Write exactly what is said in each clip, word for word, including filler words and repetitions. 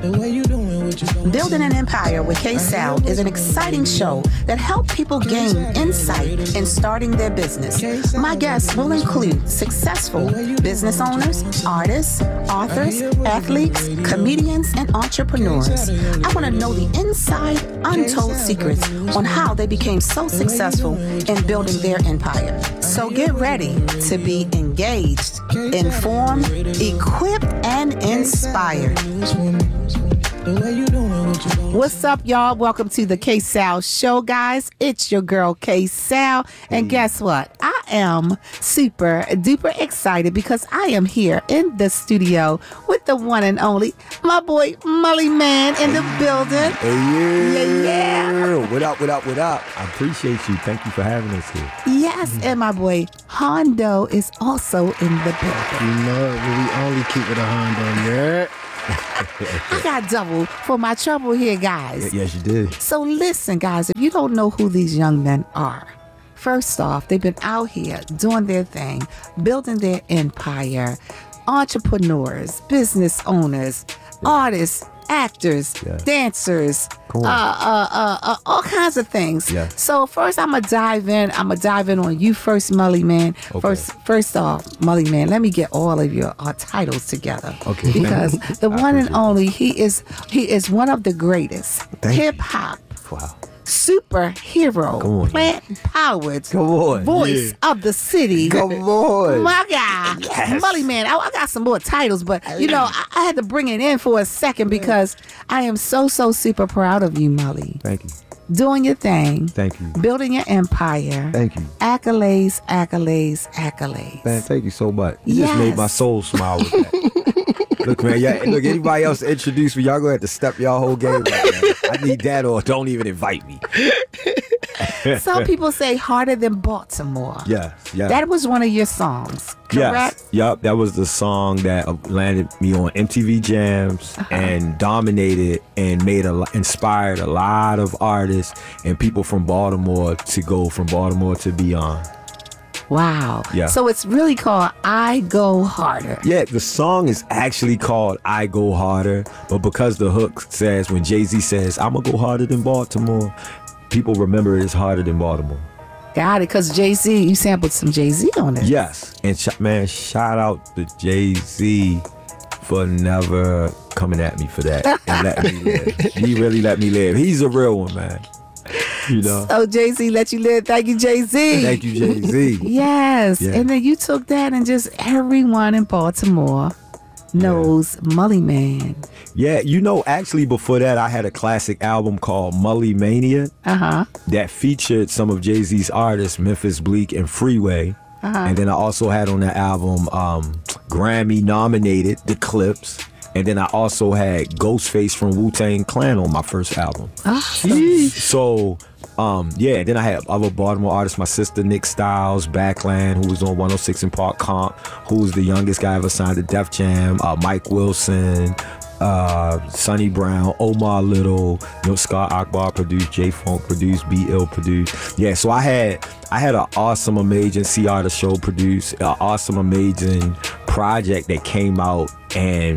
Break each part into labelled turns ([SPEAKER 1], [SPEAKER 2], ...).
[SPEAKER 1] Building an Empire with K-Sal is an exciting show that helps people gain insight in starting their business. My guests will include successful business owners, artists, authors, athletes, comedians, and entrepreneurs. I want to know the inside, untold secrets on how they became so successful in building their empire. So get ready to be engaged, informed, equipped, and inspired. What's up, y'all? Welcome to the K-Sal Show, guys. It's your girl, K-Sal. And guess what? I am super duper excited because I am here in the studio with the one and only, my boy, Mully Man in the building.
[SPEAKER 2] Hey, yeah.
[SPEAKER 1] Yeah, yeah.
[SPEAKER 2] What up, what up, what up? I appreciate you. Thank you for having us here.
[SPEAKER 1] Yes, and my boy, Hondo is also in the building.
[SPEAKER 3] You know, we only keep it a Hondo, yeah.
[SPEAKER 1] I got double for my trouble here, guys.
[SPEAKER 2] Yes, you did.
[SPEAKER 1] So listen, guys, if you don't know who these young men are, first off, they've been out here doing their thing, building their empire, entrepreneurs, business owners, yeah. artists, actors, yeah. dancers, cool. uh, uh, uh, uh, all kinds of things.
[SPEAKER 2] Yeah.
[SPEAKER 1] So first, I'm gonna dive in. I'm gonna dive in on you first, Mully Man.
[SPEAKER 2] Okay.
[SPEAKER 1] First, first off, Mully Man, let me get all of your uh, titles together.
[SPEAKER 2] Okay.
[SPEAKER 1] Because the one and only, he is he is one of the greatest hip hop.
[SPEAKER 2] Wow.
[SPEAKER 1] Superhero, plant-powered voice
[SPEAKER 2] yeah.
[SPEAKER 1] of the city.
[SPEAKER 2] Come on.
[SPEAKER 1] My God.
[SPEAKER 2] Yes.
[SPEAKER 1] Mully Man, I, I got some more titles, but, you know, I, I had to bring it in for a second because I am so, so super proud of you, Mully.
[SPEAKER 2] Thank you.
[SPEAKER 1] Doing your thing.
[SPEAKER 2] Thank you.
[SPEAKER 1] Building your empire.
[SPEAKER 2] Thank you.
[SPEAKER 1] Accolades, accolades, accolades.
[SPEAKER 2] Man, thank you so much. You
[SPEAKER 1] yes.
[SPEAKER 2] just made my soul smile with that. Look, man, yeah, look, anybody else introduce me, y'all gonna have to step y'all whole game up, man. I need that or don't even invite me.
[SPEAKER 1] Some people say Harder Than Baltimore.
[SPEAKER 2] Yeah, yeah.
[SPEAKER 1] That was one of your songs, correct?
[SPEAKER 2] Yes, yep. That was the song that landed me on M T V Jams uh-huh. and dominated and made a inspired a lot of artists and people from Baltimore to go from Baltimore to beyond.
[SPEAKER 1] Wow.
[SPEAKER 2] Yeah.
[SPEAKER 1] So it's really called I Go Harder.
[SPEAKER 2] Yeah, the song is actually called I Go Harder, but because the hook says, when Jay-Z says, I'm gonna go harder than Baltimore, people remember it as Harder Than Baltimore.
[SPEAKER 1] Got it, because Jay-Z, you sampled some Jay-Z on it.
[SPEAKER 2] Yes, and sh- man, shout out to Jay-Z for never coming at me for that and letting me live. He really let me live. He's a real one, man. You know.
[SPEAKER 1] So Jay-Z let you live. Thank you, Jay-Z.
[SPEAKER 2] Thank you, Jay-Z.
[SPEAKER 1] Yes.
[SPEAKER 2] Yeah.
[SPEAKER 1] And then you took that and just everyone in Baltimore knows yeah. Mully Man.
[SPEAKER 2] Yeah, you know, actually before that, I had a classic album called Mully Mania
[SPEAKER 1] uh-huh.
[SPEAKER 2] that featured some of Jay-Z's artists, Memphis Bleek and Freeway. Uh-huh. And then I also had on that album um, Grammy nominated The Clips. And then I also had Ghostface from Wu-Tang Clan on my first album.
[SPEAKER 1] Awesome.
[SPEAKER 2] So, um, yeah, then I had other Baltimore artists, my sister Nick Styles, Backland, who was on one oh six in Park Comp, who was the youngest guy ever signed to Def Jam, uh, Mike Wilson, uh, Sonny Brown, Omar Little, you know, Scott Akbar produced, J-Funk produced, B Ill produced. Yeah, so I had I had an awesome, amazing C R The Show produced, an awesome, amazing project that came out and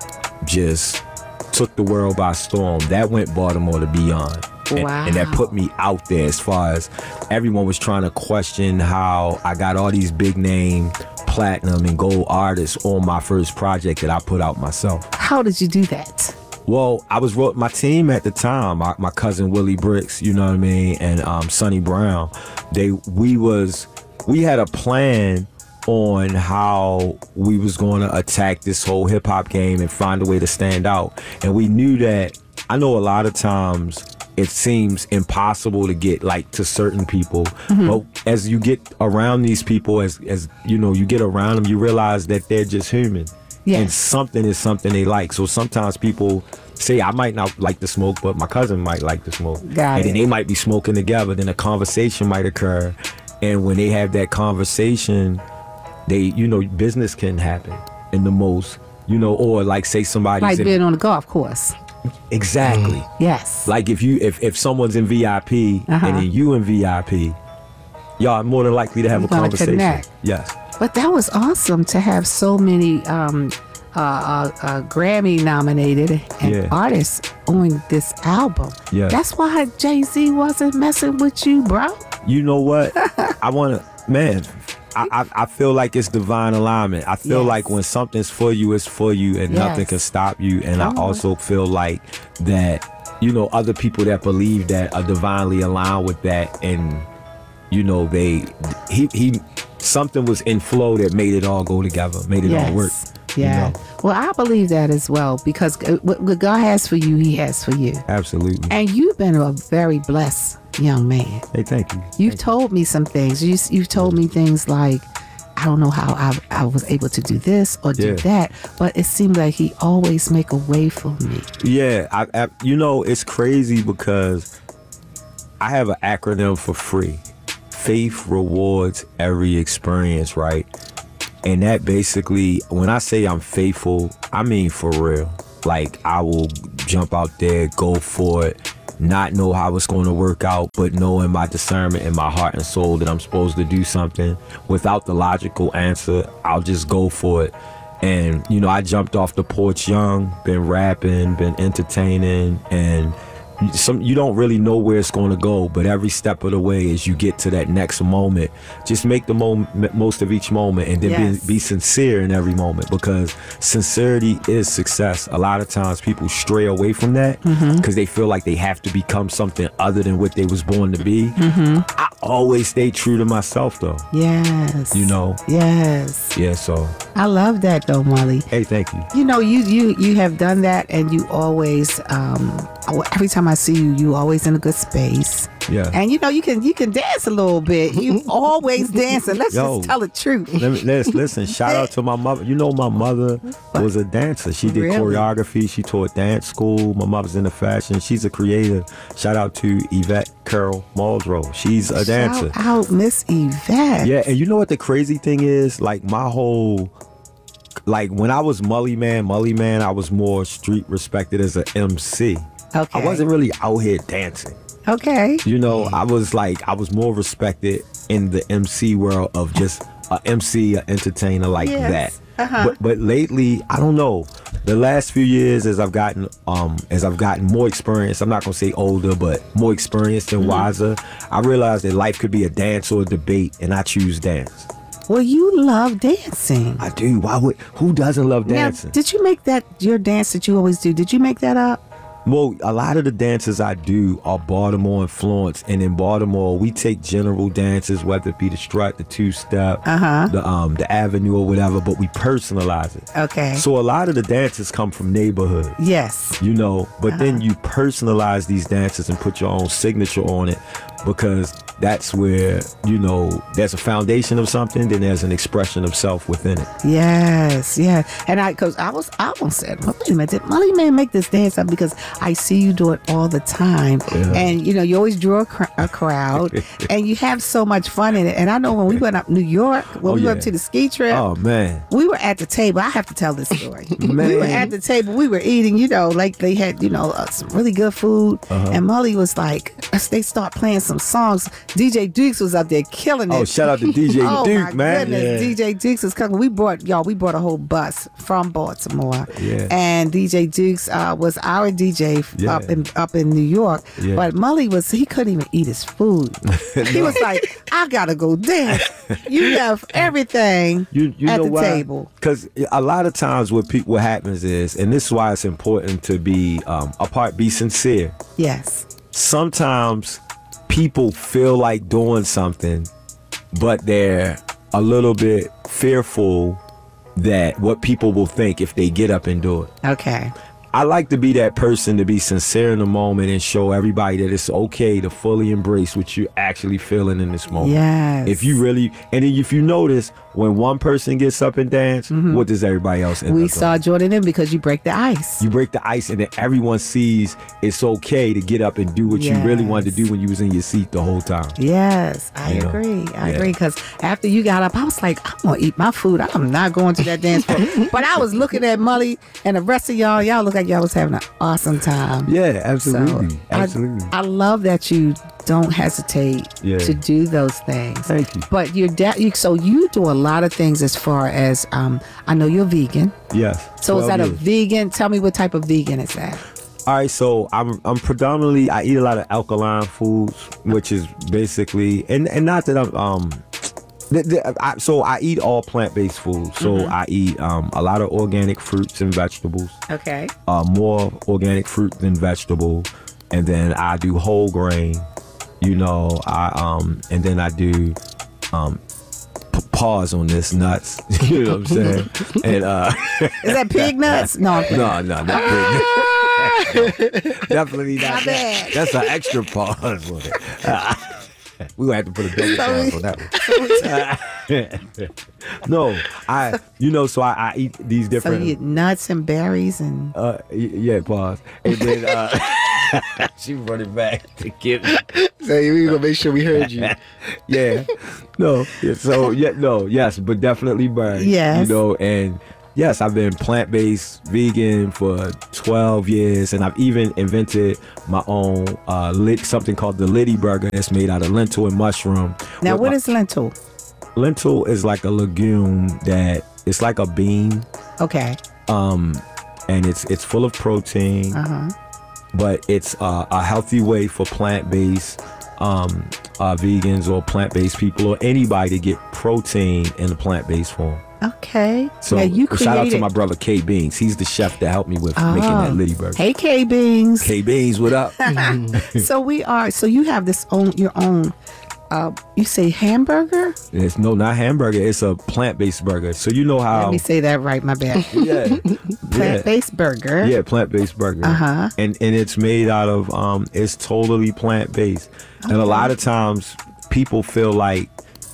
[SPEAKER 2] just took the world by storm. That went Baltimore to beyond. And,
[SPEAKER 1] wow.
[SPEAKER 2] and that put me out there as far as everyone was trying to question how I got all these big name platinum and gold artists on my first project that I put out myself.
[SPEAKER 1] How did you do that?
[SPEAKER 2] Well, I was my team at the time, my, my cousin Willie Bricks, you know what I mean, and um, Sonny Brown. They we was we had a plan on how we was going to attack this whole hip hop game and find a way to stand out. And we knew that, I know a lot of times it seems impossible to get like to certain people, mm-hmm. but as you get around these people, as as you know, you get around them, you realize that they're just human.
[SPEAKER 1] Yes.
[SPEAKER 2] And something is something they like. So sometimes people say, I might not like the smoke, but my cousin might like the smoke.
[SPEAKER 1] Got
[SPEAKER 2] and
[SPEAKER 1] it.
[SPEAKER 2] then they might be smoking together, then a conversation might occur. And when they have that conversation, they, you know, business can happen in the most, you know, or like say somebody's
[SPEAKER 1] like
[SPEAKER 2] in,
[SPEAKER 1] being on the golf course.
[SPEAKER 2] Exactly.
[SPEAKER 1] Mm. Yes.
[SPEAKER 2] Like if you if, if someone's in V I P
[SPEAKER 1] uh-huh.
[SPEAKER 2] and then you in V I P, y'all are more than likely to have
[SPEAKER 1] You're
[SPEAKER 2] a conversation.
[SPEAKER 1] Connect.
[SPEAKER 2] Yes.
[SPEAKER 1] But that was awesome to have so many um, uh, uh, uh, Grammy nominated and
[SPEAKER 2] Yeah.
[SPEAKER 1] artist on this album.
[SPEAKER 2] Yeah.
[SPEAKER 1] That's why Jay-Z wasn't messing with you, bro.
[SPEAKER 2] You know what? I want to, man, I, I I feel like it's divine alignment. I feel
[SPEAKER 1] Yes.
[SPEAKER 2] like when something's for you, it's for you, and nothing
[SPEAKER 1] Yes.
[SPEAKER 2] can stop you. And
[SPEAKER 1] Come
[SPEAKER 2] I
[SPEAKER 1] on.
[SPEAKER 2] also feel like that, you know, other people that believe that are divinely aligned with that, and you know, they he he something was in flow that made it all go together, made it all work. you
[SPEAKER 1] Yeah.
[SPEAKER 2] know?
[SPEAKER 1] Well, I believe that as well, because what what God has for you, He has for you.
[SPEAKER 2] Absolutely.
[SPEAKER 1] And you've been a very blessed young man.
[SPEAKER 2] Hey, thank you.
[SPEAKER 1] You've
[SPEAKER 2] Thank
[SPEAKER 1] told me some things. You, you've told me things like, I don't know how I, I was able to do this or do
[SPEAKER 2] Yeah.
[SPEAKER 1] that, but it seems like He always make a way for me.
[SPEAKER 2] Yeah, I, I, you know, it's crazy because I have an acronym for free. Faith rewards every experience, right? And that basically, when I say I'm faithful, I mean for real. Like, I will jump out there, go for it, not know how it's going to work out, but knowing my discernment in my heart and soul that I'm supposed to do something without the logical answer, I'll just go for it. And, you know, I jumped off the porch young, been rapping, been entertaining, and some you don't really know where it's going to go, but every step of the way as you get to that next moment, just make the moment most of each moment, and then
[SPEAKER 1] Yes.
[SPEAKER 2] be, be sincere in every moment, because sincerity is success. A lot of times people stray away from that because
[SPEAKER 1] Mm-hmm.
[SPEAKER 2] they feel like they have to become something other than what they was born to be.
[SPEAKER 1] Mm-hmm.
[SPEAKER 2] I always stay true to myself though.
[SPEAKER 1] Yes.
[SPEAKER 2] You know?
[SPEAKER 1] Yes.
[SPEAKER 2] Yeah, so
[SPEAKER 1] I love that though, Molly.
[SPEAKER 2] hey, thank you.
[SPEAKER 1] You know, you you you have done that, and you always, um, every time I see you, you always in a good space.
[SPEAKER 2] Yeah.
[SPEAKER 1] And you know, you can you can dance a little bit. You always dancing. Let's
[SPEAKER 2] Yo.
[SPEAKER 1] just tell the truth.
[SPEAKER 2] Let me let's listen. Shout out to my mother. You know, my mother was a dancer. She did
[SPEAKER 1] Really?
[SPEAKER 2] choreography. She taught dance school. My mother's into fashion. She's a creator. Shout out to Yvette Carol Muldrow. She's a dancer.
[SPEAKER 1] Shout out Miss Yvette.
[SPEAKER 2] Yeah, and you know what the crazy thing is? Like my whole, like when I was Mully Man, Mully Man, I was more street respected as an M C.
[SPEAKER 1] Okay.
[SPEAKER 2] I wasn't really out here dancing.
[SPEAKER 1] Okay.
[SPEAKER 2] You know, I was like, I was more respected in the M C world of just a M C, an entertainer like
[SPEAKER 1] Yes.
[SPEAKER 2] that.
[SPEAKER 1] Uh-huh.
[SPEAKER 2] But but lately, I don't know. The last few years, as I've gotten um as I've gotten more experience, I'm not gonna say older, but more experienced and
[SPEAKER 1] Mm-hmm.
[SPEAKER 2] wiser, I realized that life could be a dance or a debate, and I choose dance.
[SPEAKER 1] Well, you love dancing.
[SPEAKER 2] I do. Why would? Who doesn't love
[SPEAKER 1] Now,
[SPEAKER 2] dancing?
[SPEAKER 1] did you make that your dance that you always do? Did you make that up?
[SPEAKER 2] Well, a lot of the dances I do are Baltimore influenced, and in Baltimore we take general dances, whether it be the strut, the two-step,
[SPEAKER 1] Uh-huh.
[SPEAKER 2] the um the avenue or whatever, but we personalize it.
[SPEAKER 1] Okay.
[SPEAKER 2] So a lot of the dances come from neighborhood,
[SPEAKER 1] Yes.
[SPEAKER 2] you know, but then you personalize these dances and put your own signature on it, because that's where, you know, there's a foundation of something, then there's an expression of self within it.
[SPEAKER 1] Yes, yeah. And I, because I was, I almost said, well, wait a minute, did Molly Man make this dance up? Because I see you do it all the time.
[SPEAKER 2] Yeah.
[SPEAKER 1] And, you know, you always draw a, cr- a crowd and you have so much fun in it. And I know when we went up New York, when
[SPEAKER 2] Oh,
[SPEAKER 1] we
[SPEAKER 2] yeah.
[SPEAKER 1] went to the ski trip,
[SPEAKER 2] Oh man.
[SPEAKER 1] we were at the table. I have to tell this story. We were
[SPEAKER 2] Man.
[SPEAKER 1] at the table. We were eating, you know, like they had, you know, uh, some really good food.
[SPEAKER 2] Uh-huh.
[SPEAKER 1] And Molly was like, as they start playing some songs, D J Dukes was up there killing it.
[SPEAKER 2] Oh, shout out to D J
[SPEAKER 1] oh
[SPEAKER 2] Duke,
[SPEAKER 1] my
[SPEAKER 2] man.
[SPEAKER 1] goodness,
[SPEAKER 2] Yeah.
[SPEAKER 1] D J Dukes is coming. We brought y'all. We brought a whole bus from Baltimore.
[SPEAKER 2] Yeah.
[SPEAKER 1] And D J Dukes uh, was our D J f-
[SPEAKER 2] Yeah.
[SPEAKER 1] up in up in New York.
[SPEAKER 2] Yeah.
[SPEAKER 1] But Molly was he couldn't even eat his food. He was like, I gotta go dance. You have everything
[SPEAKER 2] You, you
[SPEAKER 1] at
[SPEAKER 2] know
[SPEAKER 1] the
[SPEAKER 2] why?
[SPEAKER 1] table.
[SPEAKER 2] Because a lot of times what people what happens is, and this is why it's important to be um, a part, be sincere.
[SPEAKER 1] Yes.
[SPEAKER 2] Sometimes people feel like doing something, but they're a little bit fearful that what people will think if they get up and do it.
[SPEAKER 1] Okay.
[SPEAKER 2] I like to be that person to be sincere in the moment and show everybody that it's okay to fully embrace what you're actually feeling in this moment.
[SPEAKER 1] Yes.
[SPEAKER 2] If you really, and then if you notice, when one person gets up and dance, what does everybody else end
[SPEAKER 1] We
[SPEAKER 2] up
[SPEAKER 1] saw
[SPEAKER 2] doing?
[SPEAKER 1] Jordan in because you break the ice.
[SPEAKER 2] You break the ice, and then everyone sees it's okay to get up and do what you really wanted to
[SPEAKER 1] Yes.
[SPEAKER 2] do when you was in your seat the whole time.
[SPEAKER 1] Yes, I
[SPEAKER 2] You know?
[SPEAKER 1] agree. I
[SPEAKER 2] Yeah.
[SPEAKER 1] agree. Because after you got up, I was like, I'm going to eat my food. I'm not going to that dance floor. But I was looking at Molly and the rest of y'all. Y'all look like y'all was having an awesome time.
[SPEAKER 2] Yeah, absolutely.
[SPEAKER 1] So,
[SPEAKER 2] absolutely.
[SPEAKER 1] I, I love that you don't hesitate
[SPEAKER 2] Yeah.
[SPEAKER 1] to do those things.
[SPEAKER 2] Thank you.
[SPEAKER 1] But you're de- you, so you do a lot of things as far as um, I know you're vegan.
[SPEAKER 2] Yes.
[SPEAKER 1] So is
[SPEAKER 2] twelve
[SPEAKER 1] that a
[SPEAKER 2] years.
[SPEAKER 1] vegan? Tell me what type of vegan is that?
[SPEAKER 2] All right, so I'm I'm predominantly I eat a lot of alkaline foods, which is basically and, and not that I'm um th- th- I, so I eat all plant-based foods. So
[SPEAKER 1] Mm-hmm.
[SPEAKER 2] I eat um a lot of organic fruits and vegetables.
[SPEAKER 1] Okay.
[SPEAKER 2] Uh, more organic fruit than vegetable, and then I do whole grain. You know, I um and then I do um p- pause on this nuts. You know what I'm saying? And uh
[SPEAKER 1] Is that pig nuts? No. I'm kidding.
[SPEAKER 2] no, no, not big. Definitely not.
[SPEAKER 1] My
[SPEAKER 2] That.
[SPEAKER 1] bad.
[SPEAKER 2] That's an extra pause on it. We gonna have to put a double pause on that one. No, I, you know, so I, I eat these
[SPEAKER 1] So
[SPEAKER 2] different.
[SPEAKER 1] you eat nuts and berries and
[SPEAKER 2] Uh, y- yeah, pause. And then uh, she running back to get me.
[SPEAKER 3] So we gonna make sure we heard you.
[SPEAKER 2] Yeah, no. Yeah, so yeah, no, yes, but definitely burn.
[SPEAKER 1] Yes.
[SPEAKER 2] You know, and yes, I've been plant-based vegan for twelve years, and I've even invented my own uh, lit something called the Liddy Burger that's made out of lentil and mushroom.
[SPEAKER 1] now
[SPEAKER 2] With
[SPEAKER 1] what
[SPEAKER 2] my-
[SPEAKER 1] is lentil?
[SPEAKER 2] lentil is like a legume that it's like a bean,
[SPEAKER 1] Okay.
[SPEAKER 2] um, and it's it's full of protein.
[SPEAKER 1] Uh-huh.
[SPEAKER 2] But it's uh, a healthy way for plant-based um, uh, vegans or plant-based people or anybody to get protein in a plant-based form.
[SPEAKER 1] Okay.
[SPEAKER 2] So
[SPEAKER 1] now you created.
[SPEAKER 2] shout out to my brother K Beans. He's the chef that helped me with making that
[SPEAKER 1] Oh.
[SPEAKER 2] Liddy burger.
[SPEAKER 1] Hey, K Beans.
[SPEAKER 2] K Beans, what up?
[SPEAKER 1] So we are. So you have this own your own. Uh, you say hamburger?
[SPEAKER 2] It's no, not hamburger. It's a plant-based burger. So you know how?
[SPEAKER 1] Let me say that right. My bad.
[SPEAKER 2] yeah,
[SPEAKER 1] Plant-based burger.
[SPEAKER 2] yeah, plant-based burger.
[SPEAKER 1] Uh-huh.
[SPEAKER 2] And and it's made out of um, it's totally plant-based. And a lot of times people feel like,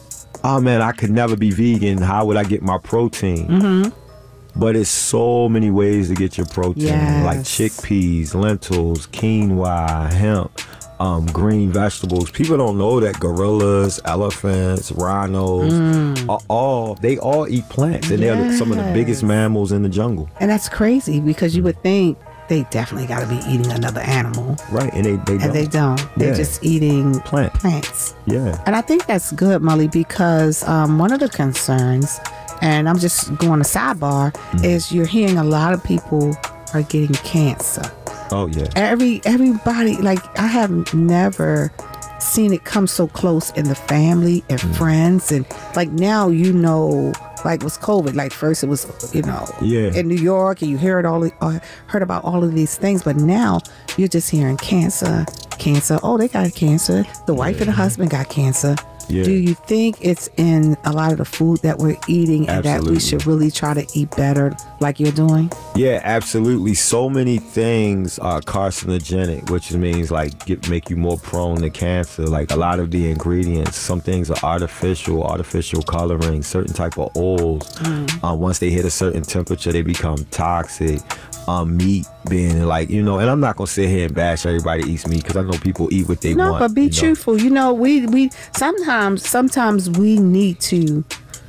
[SPEAKER 2] oh man, I could never be vegan. How would I get my protein?
[SPEAKER 1] Mm-hmm.
[SPEAKER 2] But it's so many ways to get your protein,
[SPEAKER 1] Yes.
[SPEAKER 2] like chickpeas, lentils, quinoa, hemp, um, green vegetables. People don't know that gorillas, elephants, rhinos, are all they all eat plants, and they're some of the biggest
[SPEAKER 1] Mm. Yes.
[SPEAKER 2] mammals in the jungle.
[SPEAKER 1] And that's crazy because you would think they definitely got to be eating another animal,
[SPEAKER 2] Right, and they they don't.
[SPEAKER 1] and they don't. They're
[SPEAKER 2] Yeah.
[SPEAKER 1] just eating
[SPEAKER 2] Plant.
[SPEAKER 1] plants.
[SPEAKER 2] Yeah.
[SPEAKER 1] And I think that's good, Molly, because um, one of the concerns, and I'm just going to sidebar,
[SPEAKER 2] Mm-hmm.
[SPEAKER 1] is you're hearing a lot of people are getting cancer.
[SPEAKER 2] Oh yeah.
[SPEAKER 1] Every everybody, like I have never seen it come so close in the family and
[SPEAKER 2] Mm.
[SPEAKER 1] friends, and like now you know, like with COVID, like first it was you know
[SPEAKER 2] Yeah.
[SPEAKER 1] in New York, and you heard all uh, heard about all of these things, but now you're just hearing cancer, cancer. Oh, they got cancer. The wife and the husband got cancer.
[SPEAKER 2] Yeah.
[SPEAKER 1] Do you think it's in a lot of the food that we're eating, and that we
[SPEAKER 2] Absolutely.
[SPEAKER 1] should really try to eat better, like you're doing?
[SPEAKER 2] Yeah, absolutely. So many things are carcinogenic, which means like get, make you more prone to cancer. Like a lot of the ingredients, some things are artificial, artificial coloring, certain type of oils. Uh, once they hit a certain temperature, they become toxic. Um, meat being like, you know, and I'm not gonna sit here and bash everybody that eats meat because I know people eat what they
[SPEAKER 1] No,
[SPEAKER 2] want.
[SPEAKER 1] but be
[SPEAKER 2] you know.
[SPEAKER 1] truthful. You know, we we sometimes sometimes we need to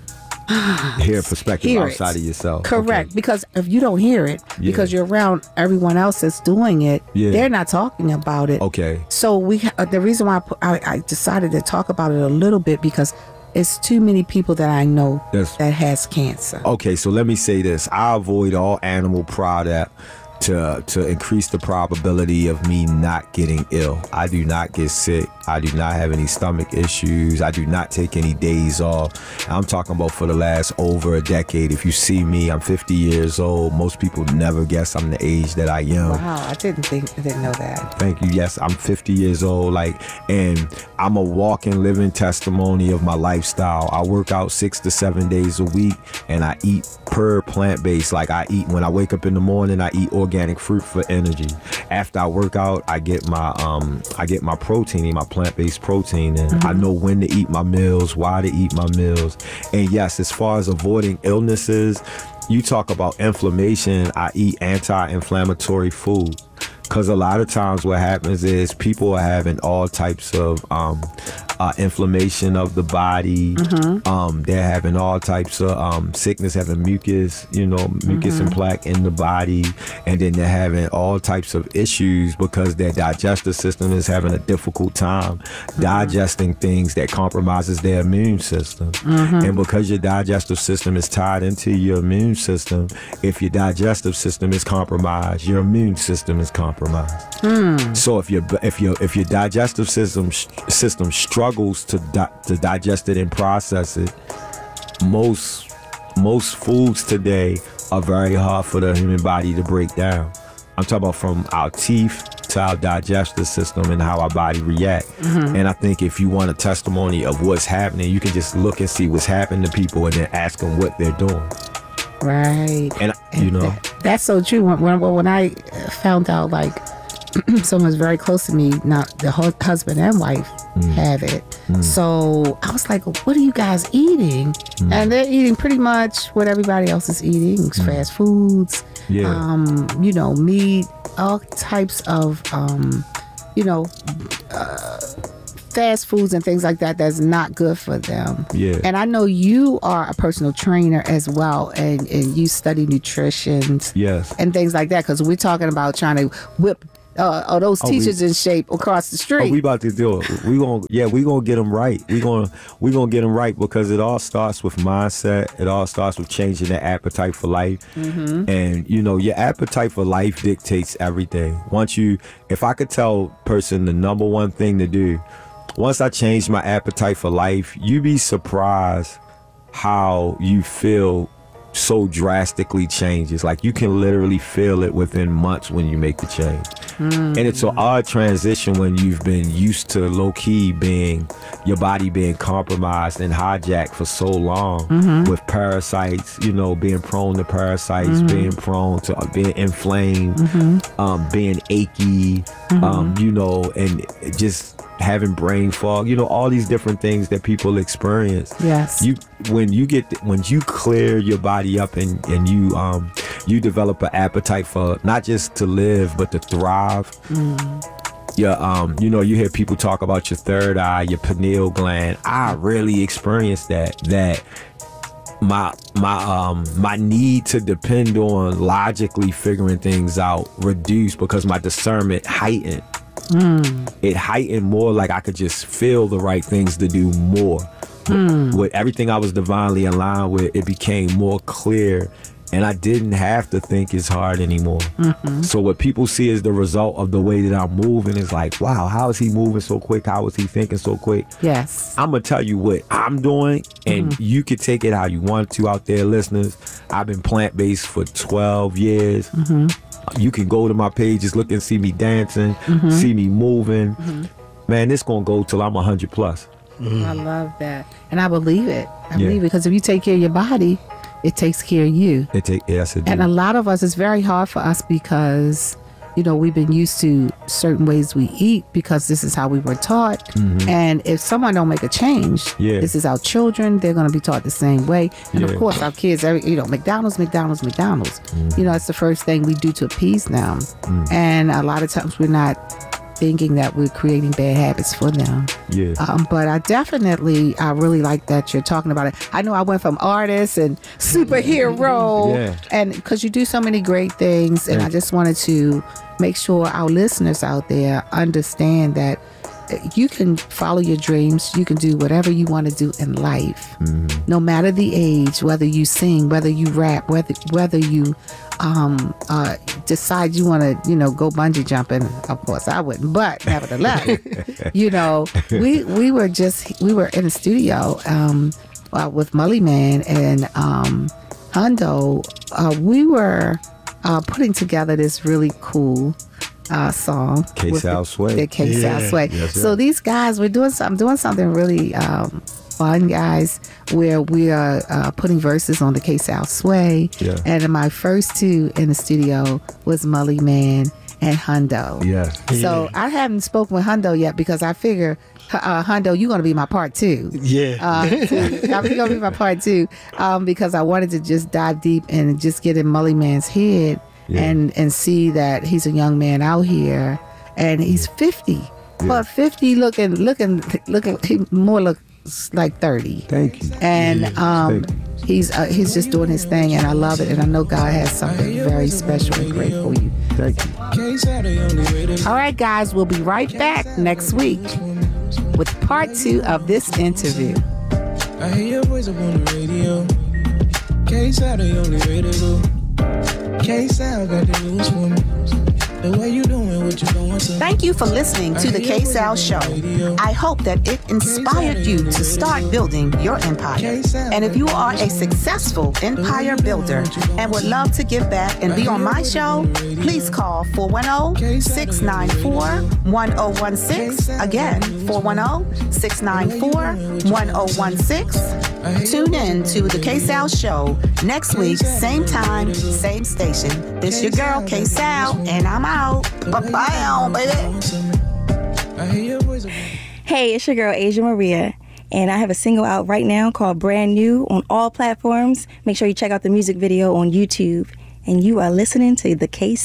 [SPEAKER 2] Hear a perspective
[SPEAKER 1] hear
[SPEAKER 2] outside
[SPEAKER 1] it.
[SPEAKER 2] of yourself.
[SPEAKER 1] Correct,
[SPEAKER 2] Okay.
[SPEAKER 1] because if you don't hear it,
[SPEAKER 2] Yeah.
[SPEAKER 1] because you're around everyone else that's doing it,
[SPEAKER 2] Yeah.
[SPEAKER 1] they're not talking about it.
[SPEAKER 2] Okay.
[SPEAKER 1] So we ha- uh, the reason why I, put, I I decided to talk about it a little bit because it's too many people that I know
[SPEAKER 2] Yes.
[SPEAKER 1] that has cancer.
[SPEAKER 2] Okay, so let me say this. I avoid all animal product to to increase the probability of me not getting ill. I do not get sick. I do not have any stomach issues. I do not take any days off. I'm talking about for the last over a decade. If you see me, I'm fifty years old. Most people never guess I'm the age that I am.
[SPEAKER 1] Wow, I didn't think I didn't know that.
[SPEAKER 2] Thank you. Yes, I'm fifty years old. Like, and I'm a walking, living testimony of my lifestyle. I work out six to seven days a week, and I eat per plant-based. Like, I eat when I wake up in the morning. I eat organic fruit for energy. After I work out, I get my um, I get my protein, my plant-based protein, and I know when to eat my meals, why to eat my meals. And yes, as far as avoiding illnesses, you talk about inflammation. I eat anti-inflammatory food. Because a lot of times what happens is people are having all types of um, uh, inflammation of the body. Mm-hmm. Um, they're having all types of um, sickness, having mucus, you know, mucus mm-hmm. and plaque in the body. And then they're having all types of issues because their digestive system is having a difficult time mm-hmm. digesting things that compromises their immune system. Mm-hmm. And because your digestive system is tied into your immune system, if your digestive system is compromised, your immune system is compromised. Mm. So if your if your if your digestive system system struggles to di- to digest it and process it, most most foods today are very hard for the human body to break down. I'm talking about from our teeth to our digestive system and how our body react. Mm-hmm. And I think if you want a testimony of what's happening, you can just look and see what's happening to people and then ask them what they're doing.
[SPEAKER 1] Right.
[SPEAKER 2] And, you know.
[SPEAKER 1] That, that's so true. When, when, when I found out, like, someone's very close to me, not the husband and wife mm. have it. Mm. So I was like, what are you guys eating? Mm. And they're eating pretty much what everybody else is eating. Mm. Fast foods, yeah. um, you know, meat, all types of, um, you know, uh, fast foods and things like that that's not good for them.
[SPEAKER 2] Yeah.
[SPEAKER 1] And I know you are a personal trainer as well, and, and you study nutrition
[SPEAKER 2] yes.
[SPEAKER 1] and things like that, because we're talking about trying to whip Uh, are those oh, teachers we, in shape across the street?
[SPEAKER 2] Oh, we about to do it. We gonna, yeah, we gonna get them right. We gonna, we gonna get them right because it all starts with mindset. It all starts with changing their appetite for life. Mm-hmm. And you know, your appetite for life dictates everything. Once you, if I could tell a person the number one thing to do, once I change my appetite for life, you be surprised how you feel. So drastically changes. Like you can literally feel it within months when you make the change. Mm. And it's an odd transition when you've been used to low-key being, your body being compromised and hijacked for so long mm-hmm. with parasites, you know, being prone to parasites, mm-hmm. being prone to uh, being inflamed, mm-hmm. um, being achy, mm-hmm. um, you know, and just having brain fog, you know, all these different things that people experience.
[SPEAKER 1] Yes.
[SPEAKER 2] You when you get when you clear your body up and and you um you develop an appetite for not just to live but to thrive. Mm. Yeah, um, you know, you hear people talk about your third eye, your pineal gland. I really experienced that. That my my um my need to depend on logically figuring things out reduced because my discernment heightened. Mm. It heightened more, like I could just feel the right things to do more. Mm. With everything I was divinely aligned with, it became more clear, and I didn't have to think as hard anymore. Mm-hmm. So what people see is the result of the way that I'm moving is like, wow, how is he moving so quick? How is he thinking so quick?
[SPEAKER 1] Yes.
[SPEAKER 2] I'm gonna tell you what I'm doing, and mm-hmm. you can take it how you want to out there, listeners. I've been plant-based for twelve years. Mm-hmm. You can go to my pages, look and see me dancing, mm-hmm. see me moving. Mm-hmm. Man, this gonna go till I'm one hundred plus.
[SPEAKER 1] Mm. I love that. And I believe it. I yeah. believe it because if you take care of your body, it takes care of you.
[SPEAKER 2] It take, yes, it
[SPEAKER 1] and
[SPEAKER 2] do.
[SPEAKER 1] a lot of us, it's very hard for us because, you know, we've been used to certain ways we eat because this is how we were taught. Mm-hmm. And if someone don't make a change,
[SPEAKER 2] yeah.
[SPEAKER 1] this is our children, they're going to be taught the same way. And yeah. of course, our kids, every, you know, McDonald's, McDonald's, McDonald's. Mm-hmm. You know, it's the first thing we do to appease them. Mm-hmm. And a lot of times we're not thinking that we're creating bad habits for them.
[SPEAKER 2] Yeah.
[SPEAKER 1] Um, but I definitely, I really like that you're talking about it. I know I went from artist and superhero,
[SPEAKER 2] yeah.
[SPEAKER 1] and because you do so many great things, and yeah. I just wanted to make sure our listeners out there understand that you can follow your dreams. You can do whatever you want to do in life, mm-hmm. no matter the age, whether you sing, whether you rap, whether whether you um, uh, decide you want to, you know, go bungee jumping. Of course, I wouldn't, but nevertheless, you know, we we were just we were in the studio um, uh, with Mully Man and um, Hundo. Uh, we were uh, putting together this really cool Uh, song.
[SPEAKER 2] K-Sal Sway.
[SPEAKER 1] The K-Sal
[SPEAKER 2] yeah.
[SPEAKER 1] Sway.
[SPEAKER 2] Yes,
[SPEAKER 1] so these guys, we're doing something, doing something really um, fun, guys, where we are uh, putting verses on the K-Sal Sway.
[SPEAKER 2] Yeah.
[SPEAKER 1] And my first two in the studio was Mully Man and Hundo.
[SPEAKER 2] Yeah.
[SPEAKER 1] So
[SPEAKER 3] yeah.
[SPEAKER 1] I haven't spoken with Hundo yet because I figure, uh, Hundo, you're going to be my part two.
[SPEAKER 3] Yeah.
[SPEAKER 1] Uh, I'm going to be my part two um, because I wanted to just dive deep and just get in Mully Man's head. Yeah. And and see that he's a young man out here, and he's fifty,
[SPEAKER 2] Yeah.
[SPEAKER 4] But fifty looking, looking, looking, he more looks like thirty.
[SPEAKER 2] Thank you.
[SPEAKER 4] And um,
[SPEAKER 2] Thank you.
[SPEAKER 4] he's uh, he's just doing his thing, and I love it. And I know God has something very special and great for you.
[SPEAKER 2] Thank you.
[SPEAKER 4] All right, guys, we'll be right back next week with part two of this interview.
[SPEAKER 5] I hear your voice up on the radio. K-Sal, the only way to go. K-Sal got the news for me. The way you doing, what you going to.
[SPEAKER 1] Thank you for listening to the K-Sal Show. I hope that it inspired you to start building your empire. And if you are a successful empire builder and would love to give back and be on my show, please call four one zero, six nine four, one zero one six. Again, four one zero, six nine four, one zero one six. Tune in to the K-Sal Show next week, same time, same station. This your girl, K-Sal, and I'm out. Bye-bye, baby.
[SPEAKER 6] Hey, it's your girl, Asia Maria, and I have a single out right now called Brand New on all platforms. Make sure you check out the music video on YouTube. And you are listening to the K-Sal